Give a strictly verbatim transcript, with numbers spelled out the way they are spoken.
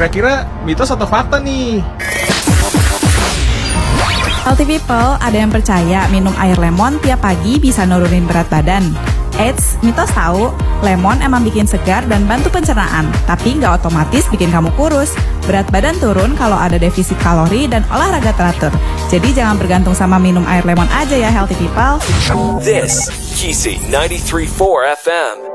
Kira-kira mitos atau fakta nih? Healthy people, ada yang percaya minum air lemon tiap pagi bisa nurunin berat badan. Eits, mitos tahu, lemon emang bikin segar dan bantu pencernaan, tapi nggak otomatis bikin kamu kurus. Berat badan turun kalau ada defisit kalori dan olahraga teratur. Jadi jangan bergantung sama minum air lemon aja ya healthy people. This, Kisi ninety-three point four F M.